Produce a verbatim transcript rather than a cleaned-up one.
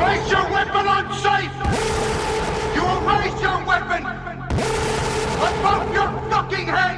Raise your weapon on sight! You will raise your weapon above your fucking head!